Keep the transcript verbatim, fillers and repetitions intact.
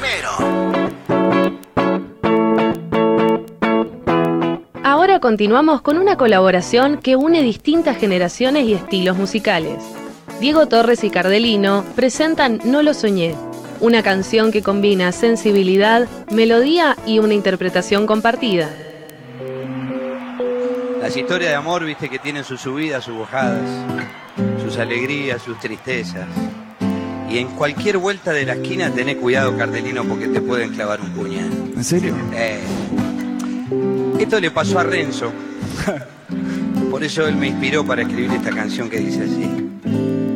Cancionero. Ahora continuamos con una colaboración que une distintas generaciones y estilos musicales. Diego Torres y Cardelino presentan No lo soñé, una canción que combina sensibilidad, melodía y una interpretación compartida. Las historias de amor, viste, que tienen sus subidas, sus bajadas, sus alegrías, sus tristezas. Y en cualquier vuelta de la esquina tenés cuidado, Cardelino, porque te pueden clavar un puñal. ¿En serio? Eh, esto le pasó a Renzo. Por eso él me inspiró para escribir esta canción que dice así.